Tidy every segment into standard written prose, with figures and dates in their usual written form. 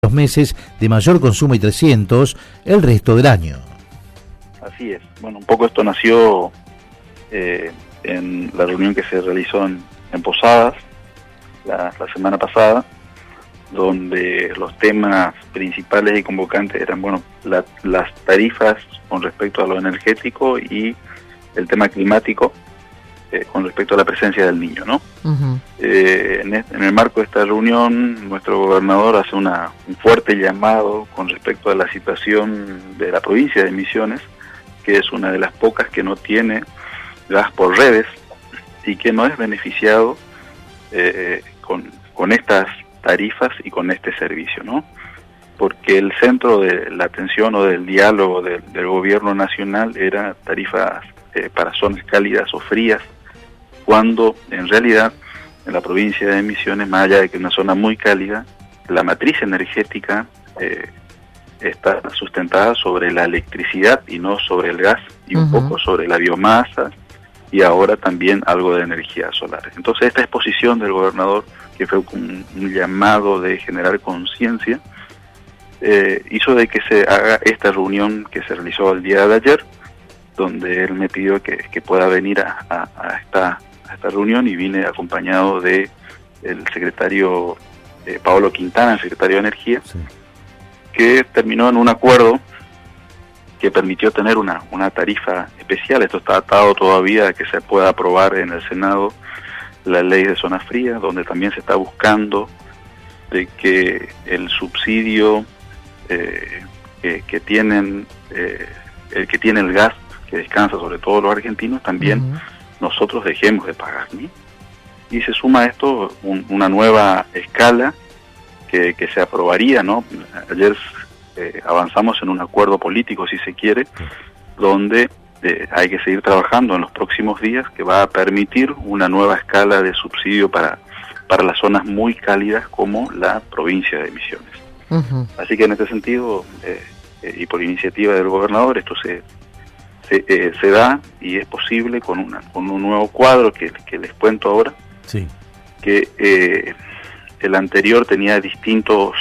los meses de mayor consumo y 300 el resto del año. Así es. Bueno, un poco esto nació en la reunión que se realizó en Posadas la semana pasada, donde los temas principales y convocantes eran, bueno, las tarifas con respecto a lo energético y el tema climático con respecto a la presencia del niño, ¿no? Uh-huh. En el marco de esta reunión, nuestro gobernador hace un fuerte llamado con respecto a la situación de la provincia de Misiones, que es una de las pocas que no tiene gas por redes y que no es beneficiado con estas tarifas y con este servicio, ¿no? Porque el centro de la atención o del diálogo del gobierno nacional era tarifas para zonas cálidas o frías, cuando en realidad en la provincia de Misiones, más allá de que es una zona muy cálida, la matriz energética está sustentada sobre la electricidad y no sobre el gas, y un poco sobre la biomasa, y ahora también algo de energía solar. Entonces esta exposición del gobernador, que fue un llamado de generar conciencia, hizo de que se haga esta reunión que se realizó el día de ayer, donde él me pidió que pueda venir a esta reunión, y vine acompañado de el secretario Paolo Quintana, el secretario de Energía, sí, que terminó en un acuerdo que permitió tener una tarifa especial. Esto está atado todavía a que se pueda aprobar en el Senado la ley de zonas frías, donde también se está buscando de que el subsidio que tienen el que tiene el gas, que descansa sobre todo los argentinos, también nosotros dejemos de pagar, ¿no? Y se suma a esto una nueva escala que se aprobaría, ¿no? Ayer avanzamos en un acuerdo político, si se quiere, donde hay que seguir trabajando en los próximos días, que va a permitir una nueva escala de subsidio para las zonas muy cálidas como la provincia de Misiones. Uh-huh. Así que en este sentido, y por iniciativa del gobernador, esto se da y es posible con un nuevo cuadro que les cuento ahora. Sí. Que el anterior tenía distintos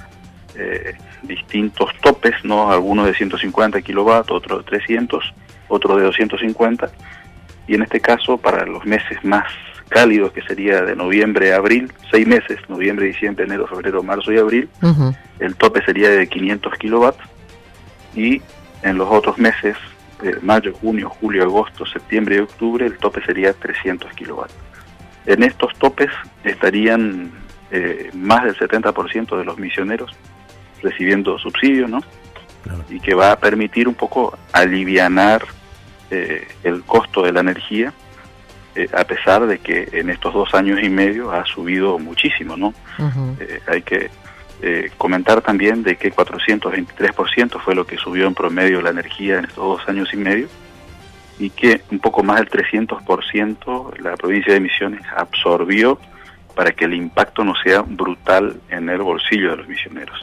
topes, ¿no? Algunos de 150 kilovatios, otros de 300, otros de 250, y en este caso para los meses más cálidos, que sería de noviembre a abril, 6 meses, noviembre, diciembre, enero, febrero, marzo y abril, el tope sería de 500 kilowatts, y en los otros meses, mayo, junio, julio, agosto, septiembre y octubre, el tope sería 300 kilowatts. En estos topes estarían más del 70% de los misioneros recibiendo subsidio, ¿no? Claro. Y que va a permitir un poco alivianar el costo de la energía, a pesar de que en estos 2 años y medio ha subido muchísimo, ¿no? Uh-huh. Hay que comentar también de que 423% fue lo que subió en promedio la energía en estos 2 años y medio, y que un poco más del 300% la provincia de Misiones absorbió para que el impacto no sea brutal en el bolsillo de los misioneros.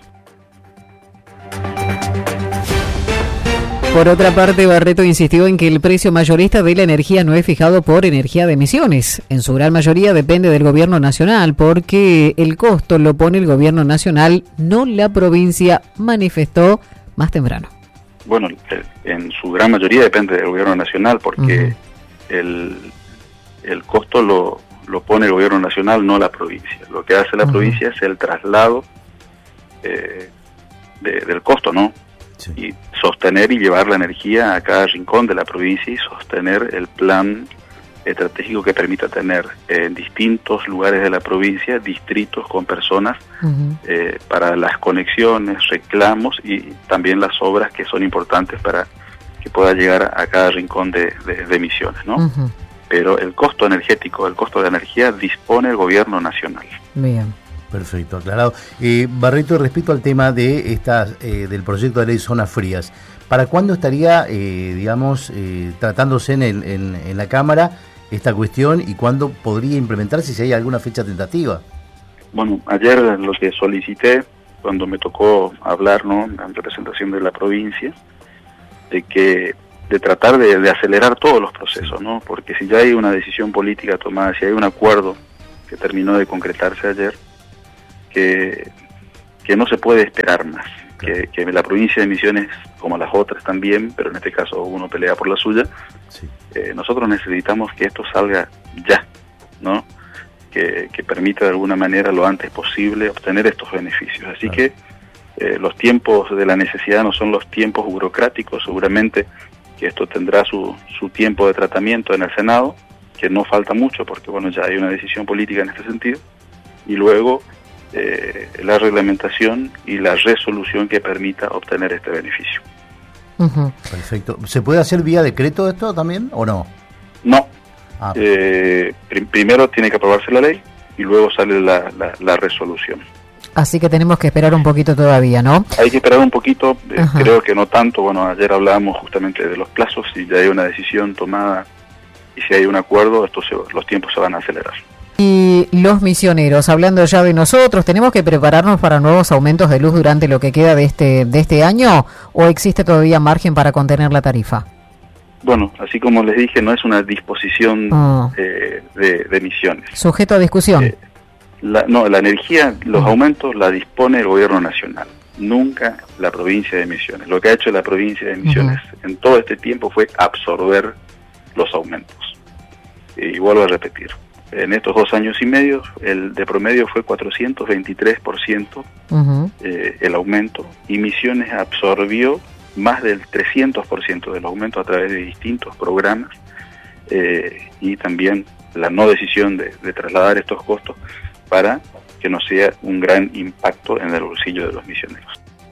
Por otra parte, Barreto insistió en que el precio mayorista de la energía no es fijado por Energía de Misiones. En su gran mayoría depende del gobierno nacional, porque el costo lo pone el gobierno nacional, no la provincia, manifestó más temprano. Bueno, en su gran mayoría depende del gobierno nacional, porque el costo lo pone el gobierno nacional, no la provincia. Lo que hace la provincia es el traslado del costo, ¿no? Sí. Y sostener y llevar la energía a cada rincón de la provincia, y sostener el plan estratégico que permita tener en distintos lugares de la provincia distritos con personas para las conexiones, reclamos y también las obras que son importantes para que pueda llegar a cada rincón de Misiones, ¿no? Uh-huh. Pero el costo energético, el costo de energía, dispone el gobierno nacional. Bien. Perfecto, aclarado. Barreto, respecto al tema de del proyecto de ley Zonas Frías, ¿para cuándo estaría, tratándose en la Cámara esta cuestión, y cuándo podría implementarse, si hay alguna fecha tentativa? Bueno, ayer lo que solicité, cuando me tocó hablar, ¿no?, en representación de la provincia, de tratar de acelerar todos los procesos, ¿no? Porque si ya hay una decisión política tomada, si hay un acuerdo que terminó de concretarse ayer, que que no se puede esperar más, que la provincia de Misiones, como las otras también, pero en este caso uno pelea por la suya, sí. Nosotros necesitamos que esto salga ya, ¿no? Que permita de alguna manera lo antes posible obtener estos beneficios. Así que los tiempos de la necesidad no son los tiempos burocráticos, seguramente que esto tendrá su tiempo de tratamiento en el Senado, que no falta mucho porque bueno, ya hay una decisión política en este sentido, y luego la reglamentación y la resolución que permita obtener este beneficio. Uh-huh. Perfecto. ¿Se puede hacer vía decreto esto también o no? No. Primero tiene que aprobarse la ley y luego sale la resolución. Así que tenemos que esperar un poquito todavía, ¿no? Hay que esperar un poquito, creo que no tanto. Bueno, ayer hablábamos justamente de los plazos, si ya hay una decisión tomada y si hay un acuerdo, los tiempos se van a acelerar. Y los misioneros, hablando ya de nosotros, ¿tenemos que prepararnos para nuevos aumentos de luz durante lo que queda de este año o existe todavía margen para contener la tarifa? Bueno, así como les dije, no es una disposición de Misiones. ¿Sujeto a discusión? La energía, los aumentos la dispone el gobierno nacional, nunca la provincia de Misiones. Lo que ha hecho la provincia de Misiones en todo este tiempo fue absorber los aumentos. Y vuelvo a repetir, en estos 2 años y medio, el de promedio fue 423% el aumento, y Misiones absorbió más del 300% del aumento a través de distintos programas, y también la no decisión de trasladar estos costos para que no sea un gran impacto en el bolsillo de los misioneros.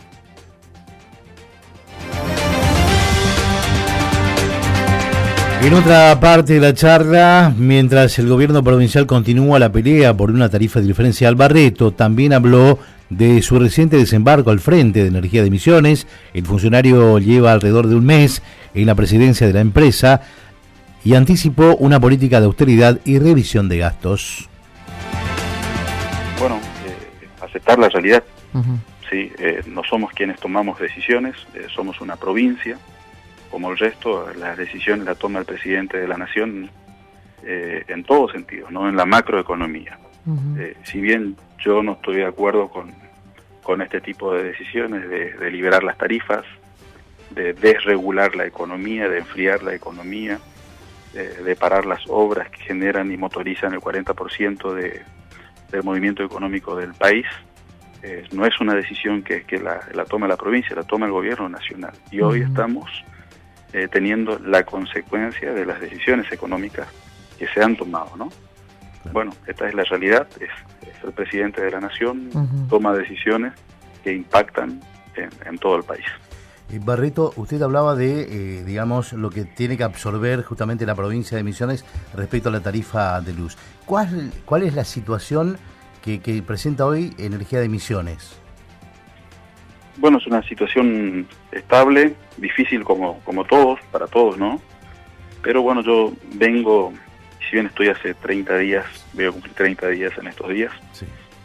En otra parte de la charla, mientras el gobierno provincial continúa la pelea por una tarifa diferencial, Barreto también habló de su reciente desembarco al frente de Energía de Misiones. El funcionario lleva alrededor de un mes en la presidencia de la empresa y anticipó una política de austeridad y revisión de gastos. Bueno, aceptar la realidad. Sí, no somos quienes tomamos decisiones, somos una provincia. Como el resto, las decisiones las toma el presidente de la Nación en todos sentidos, no en la macroeconomía. Si bien yo no estoy de acuerdo con este tipo de decisiones de liberar las tarifas, de desregular la economía, de enfriar la economía, de parar las obras que generan y motorizan el 40% del movimiento económico del país, no es una decisión que la toma la provincia, la toma el gobierno nacional. Y hoy estamos teniendo la consecuencia de las decisiones económicas que se han tomado, ¿no? Bueno, esta es la realidad, es el presidente de la Nación, toma decisiones que impactan en todo el país. Barreto, usted hablaba de, digamos, lo que tiene que absorber justamente la provincia de Misiones respecto a la tarifa de luz. ¿Cuál es la situación que presenta hoy Energía de Misiones? Bueno, es una situación estable, difícil como todos, para todos, ¿no? Pero bueno, yo vengo, si bien estoy hace 30 días, voy a cumplir 30 días en estos días, sí.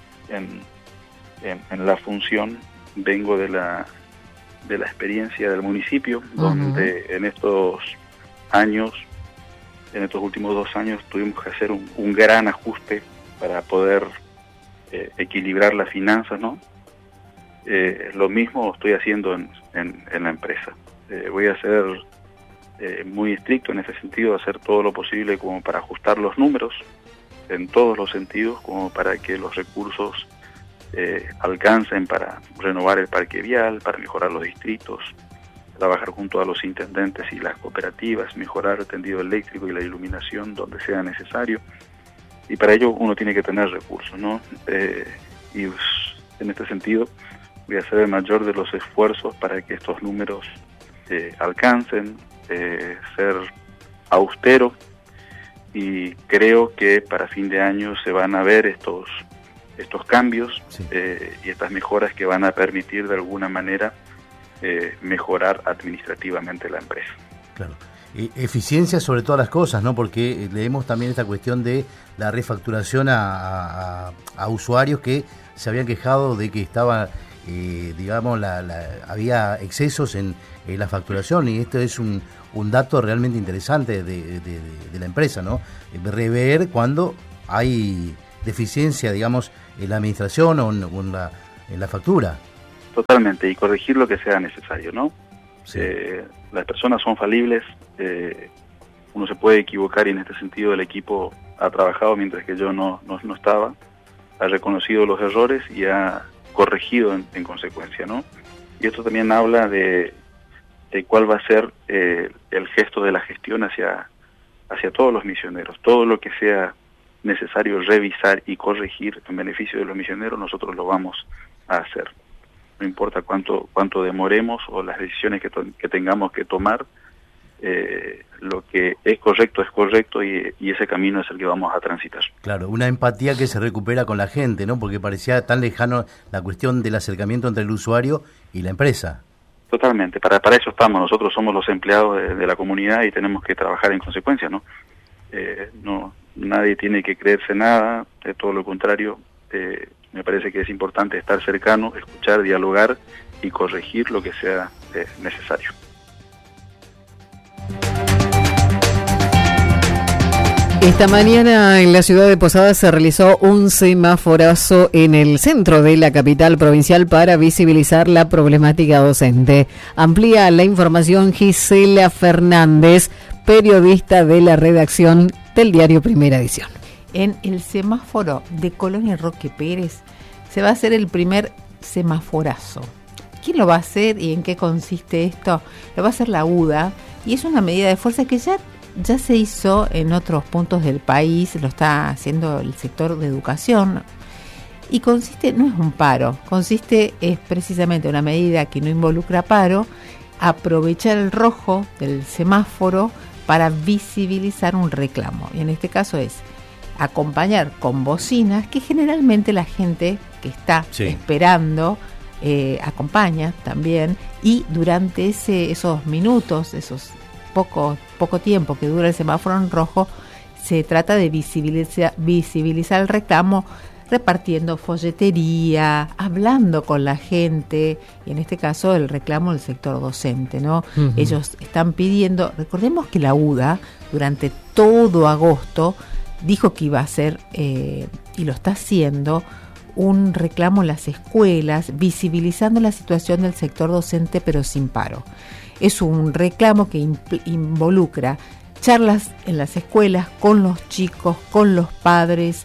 en la función, vengo de la experiencia del municipio, donde en estos últimos 2 años tuvimos que hacer un gran ajuste para poder equilibrar las finanzas, ¿no? Lo mismo estoy haciendo en la empresa. Voy a ser muy estricto en ese sentido, hacer todo lo posible como para ajustar los números en todos los sentidos, como para que los recursos alcancen para renovar el parque vial, para mejorar los distritos, trabajar junto a los intendentes y las cooperativas, mejorar el tendido eléctrico y la iluminación donde sea necesario, y para ello uno tiene que tener recursos, ¿no? Y en este sentido voy a hacer el mayor de los esfuerzos para que estos números alcancen, ser austero, y creo que para fin de año se van a ver estos cambios, sí. Y estas mejoras que van a permitir de alguna manera mejorar administrativamente la empresa. Claro. Eficiencia sobre todas las cosas, ¿no? Porque leemos también esta cuestión de la refacturación a usuarios que se habían quejado de que estaba, digamos, había excesos en la facturación, y esto es un dato realmente interesante de la empresa, ¿no? Rever cuando hay deficiencia, digamos, en la administración o en la factura. Totalmente, y corregir lo que sea necesario, ¿no? Sí. Las personas son falibles, uno se puede equivocar y en este sentido el equipo ha trabajado mientras que yo no estaba, ha reconocido los errores y ha corregido en consecuencia, ¿no? Y esto también habla de cuál va a ser el gesto de la gestión hacia todos los misioneros. Todo lo que sea necesario revisar y corregir en beneficio de los misioneros, nosotros lo vamos a hacer. No importa cuánto demoremos o las decisiones que tengamos que tomar, lo que es correcto y ese camino es el que vamos a transitar. Claro, una empatía que se recupera con la gente, ¿no? Porque parecía tan lejano la cuestión del acercamiento entre el usuario y la empresa. Totalmente, para eso estamos, nosotros somos los empleados de la comunidad y tenemos que trabajar en consecuencia, ¿no? Nadie tiene que creerse nada, todo lo contrario, me parece que es importante estar cercano, escuchar, dialogar y corregir lo que sea necesario. Esta mañana en la ciudad de Posadas se realizó un semaforazo en el centro de la capital provincial para visibilizar la problemática docente. Amplía la información Gisela Fernández, periodista de la redacción del diario Primera Edición. En el semáforo de Colonia Roque Pérez se va a hacer el primer semaforazo. ¿Quién lo va a hacer y en qué consiste esto? Lo va a hacer la UDA y es una medida de fuerza que ya se hizo en otros puntos del país, lo está haciendo el sector de educación y consiste, no es un paro, es precisamente una medida que no involucra paro, aprovechar el rojo del semáforo para visibilizar un reclamo, y en este caso es acompañar con bocinas, que generalmente la gente que está esperando acompaña también, y durante esos minutos, esos poco tiempo que dura el semáforo en rojo, se trata de visibilizar el reclamo, repartiendo folletería, hablando con la gente, y en este caso el reclamo del sector docente, ¿no? Uh-huh. Ellos están pidiendo, recordemos que la UDA durante todo agosto dijo que iba a hacer, y lo está haciendo, un reclamo en las escuelas, visibilizando la situación del sector docente pero sin paro. Es un reclamo que involucra charlas en las escuelas con los chicos, con los padres,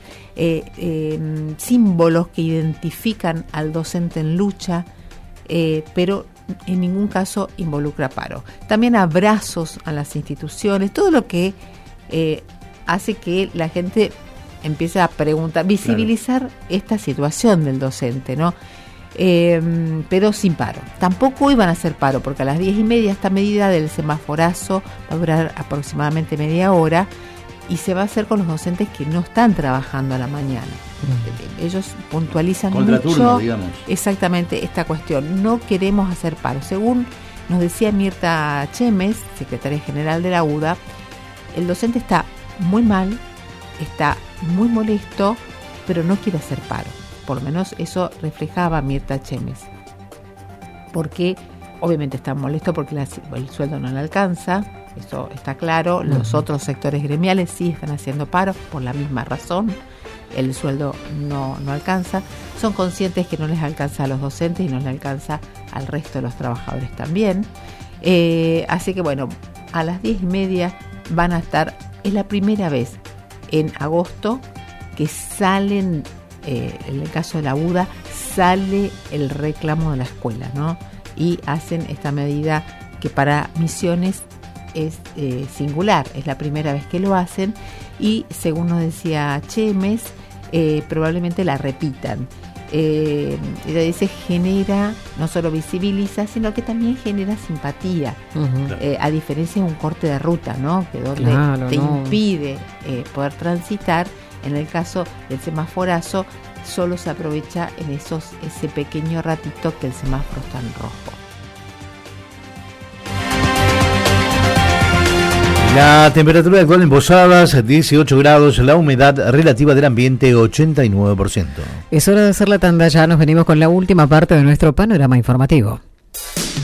símbolos que identifican al docente en lucha, pero en ningún caso involucra paro. También abrazos a las instituciones, todo lo que hace que la gente empiece a preguntar, visibilizar esta situación del docente, ¿no? Pero sin paro. Tampoco iban a hacer paro, porque a las 10:30 esta medida del semaforazo va a durar aproximadamente media hora y se va a hacer con los docentes que no están trabajando a la mañana. Ellos puntualizan mucho, digamos, exactamente esta cuestión. No queremos hacer paro. Según nos decía Mirta Chemes, secretaria general de la UDA, el docente está muy mal, está muy molesto, pero no quiere hacer paro. Por lo menos eso reflejaba Mirta Chemes, porque obviamente está molesto porque el sueldo no le alcanza, eso está claro. Los otros sectores gremiales sí están haciendo paro por la misma razón, el sueldo no alcanza, son conscientes que no les alcanza a los docentes y no les alcanza al resto de los trabajadores también, así que bueno, a las 10:30 van a estar, es la primera vez en agosto que salen, en el caso de la UDA, sale el reclamo de la escuela, ¿no? Y hacen esta medida que para Misiones es singular, es la primera vez que lo hacen y según nos decía Chemes, probablemente la repitan. Ella dice, genera, no solo visibiliza, sino que también genera simpatía, a diferencia de un corte de ruta, ¿no? Que donde impide poder transitar. En el caso del semaforazo, solo se aprovecha en ese pequeño ratito que el semáforo está en rojo. La temperatura actual en Posadas, 18 grados, la humedad relativa del ambiente, 89%. Es hora de hacer la tanda ya, nos venimos con la última parte de nuestro panorama informativo.